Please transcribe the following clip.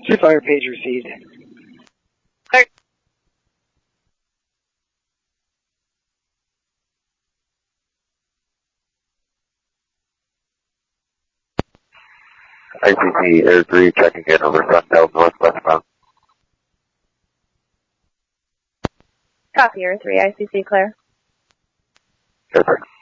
Fire page received. Alright. ICC Air 3 checking in over Sunbelt northwestbound. Copy, Air 3, ICC clear. Perfect.